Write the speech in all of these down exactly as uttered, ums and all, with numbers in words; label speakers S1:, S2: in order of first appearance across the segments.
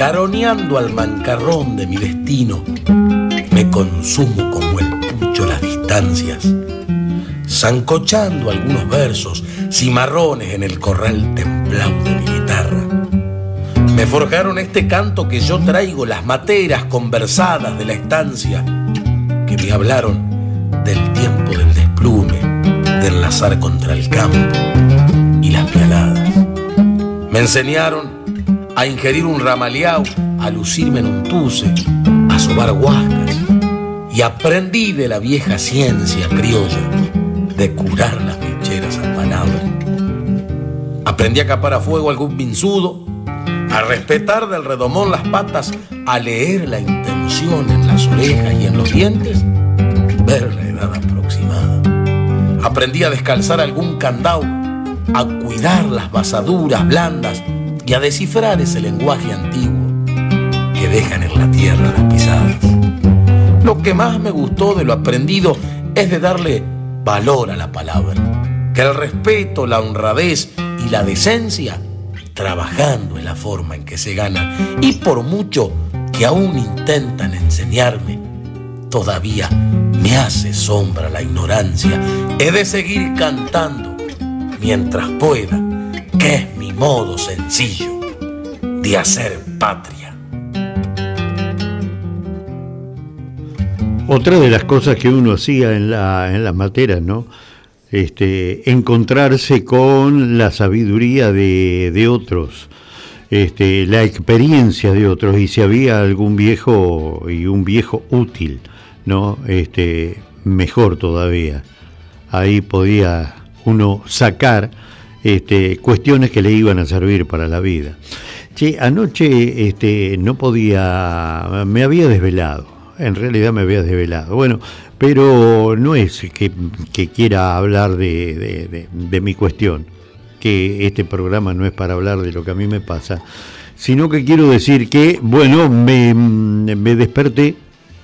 S1: caroneando al mancarrón de mi destino, me consumo como el pucho las distancias, zancochando algunos versos, cimarrones en el corral templado de mi guitarra. Me forjaron este canto que yo traigo, las materas conversadas de la estancia, que me hablaron del tiempo del desplume, de enlazar contra el campo y las pialadas. Me enseñaron a ingerir un ramaleao, a lucirme en un tuce, a sobar huascas, y aprendí de la vieja ciencia criolla de curar las bicheras a palabra. Aprendí a capar a fuego algún pinzudo, a respetar del redomón las patas, a leer la intención en las orejas y en los dientes, ver la edad aproximada. Aprendí a descalzar algún candao, a cuidar las basaduras blandas y a descifrar ese lenguaje antiguo que dejan en la tierra las pisadas. Lo que más me gustó de lo aprendido es de darle valor a la palabra, que el respeto, la honradez y la decencia, trabajando en la forma en que se gana, y por mucho que aún intentan enseñarme, todavía me hace sombra la ignorancia. He de seguir cantando mientras pueda, que es mi modo sencillo de hacer patria.
S2: Otra de las cosas que uno hacía en la, en las materas, ¿no? Este, encontrarse con la sabiduría de, de otros, este, la experiencia de otros, y si había algún viejo y un viejo útil, ¿no? Este, mejor todavía. Ahí podía uno sacar este, cuestiones que le iban a servir para la vida. Che, anoche este, no podía, me había desvelado. En realidad me había desvelado. Bueno, pero no es que, que quiera hablar de, de, de, de mi cuestión, que este programa no es para hablar de lo que a mí me pasa, sino que quiero decir que, bueno, me, me desperté,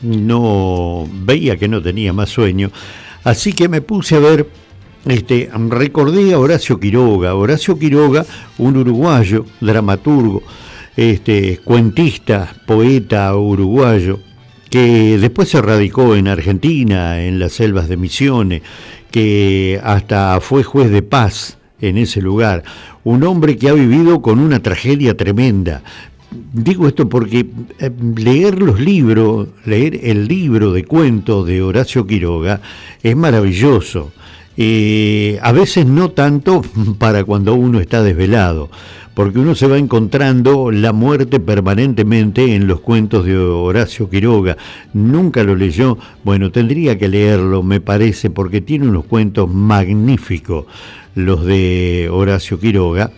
S2: no veía que no tenía más sueño, así que me puse a ver, este, recordé a Horacio Quiroga, Horacio Quiroga, un uruguayo, dramaturgo, este, cuentista, poeta uruguayo, que después se radicó en Argentina, en las selvas de Misiones, que hasta fue juez de paz en ese lugar. Un hombre que ha vivido con una tragedia tremenda. Digo esto porque eh, leer los libros, leer el libro de cuentos de Horacio Quiroga es maravilloso. Eh, a veces no tanto para cuando uno está desvelado, porque uno se va encontrando la muerte permanentemente en los cuentos de Horacio Quiroga. Nunca lo leyó, bueno, tendría que leerlo, me parece, porque tiene unos cuentos magníficos, los de Horacio Quiroga,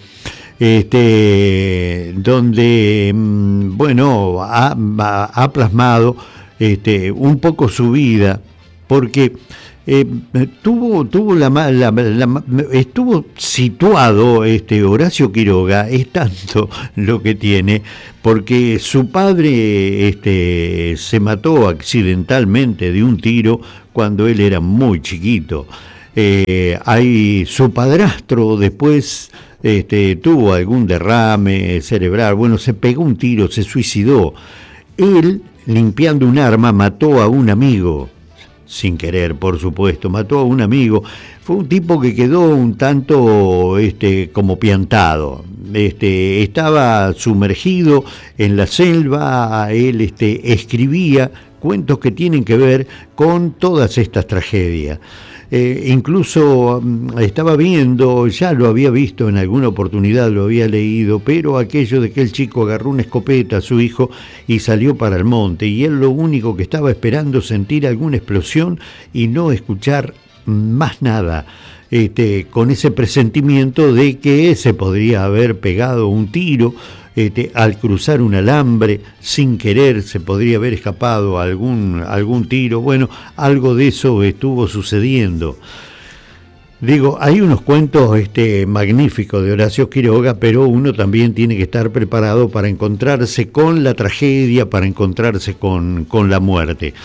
S2: este, donde, bueno, ha, ha plasmado este, un poco su vida, porque Eh, tuvo, tuvo la, la, la, estuvo situado este Horacio Quiroga, es tanto lo que tiene, porque su padre este, se mató accidentalmente de un tiro cuando él era muy chiquito. Eh, hay su padrastro después este, tuvo algún derrame cerebral, bueno, se pegó un tiro, se suicidó. Él, limpiando un arma, mató a un amigo. Sin querer, por supuesto, mató a un amigo. Fue un tipo que quedó un tanto este, como piantado. Este, estaba sumergido en la selva, él este, escribía cuentos que tienen que ver con todas estas tragedias. Eh, incluso estaba viendo, ya lo había visto en alguna oportunidad, lo había leído, pero aquello de que el chico agarró una escopeta a su hijo y salió para el monte, y él lo único que estaba esperando sentir alguna explosión y no escuchar más nada, este, con ese presentimiento de que se podría haber pegado un tiro, Este, al cruzar un alambre, sin querer se podría haber escapado algún, algún tiro. Bueno, algo de eso estuvo sucediendo. Digo, hay unos cuentos este, magníficos de Horacio Quiroga, pero uno también tiene que estar preparado para encontrarse con la tragedia, para encontrarse con, con la muerte.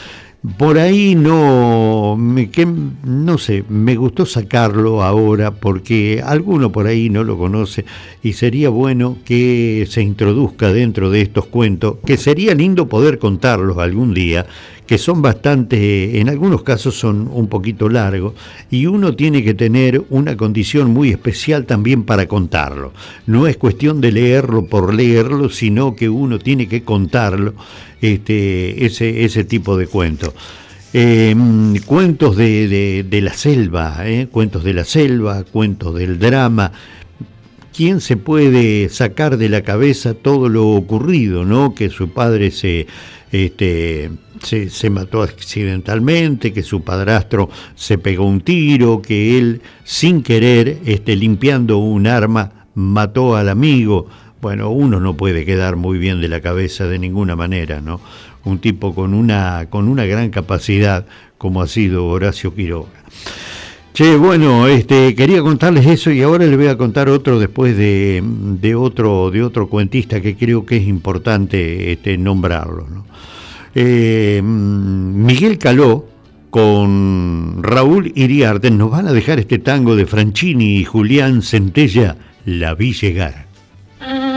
S2: por ahí no, me, que, no sé, me gustó sacarlo ahora porque alguno por ahí no lo conoce y sería bueno que se introduzca dentro de estos cuentos, que sería lindo poder contarlos algún día, que son bastante, en algunos casos son un poquito largos y uno tiene que tener una condición muy especial también para contarlo. No es cuestión de leerlo por leerlo, sino que uno tiene que contarlo, este, ese, ese tipo de cuentos. Eh, cuentos de, de, de la selva, eh, cuentos de la selva, cuentos del drama. ¿Quién se puede sacar de la cabeza todo lo ocurrido, ¿no? Que su padre se, este, se, se mató accidentalmente, que su padrastro se pegó un tiro, que él sin querer, este, limpiando un arma, mató al amigo. Bueno, uno no puede quedar muy bien de la cabeza de ninguna manera, ¿no? Un tipo con una, con una gran capacidad como ha sido Horacio Quiroga. Che, bueno, este, quería contarles eso y ahora les voy a contar otro después de, de otro, de otro cuentista que creo que es importante este, nombrarlo, ¿no? Eh, Miguel Caló con Raúl Iriarte nos van a dejar este tango de Franchini y Julián Centella, La vi llegar.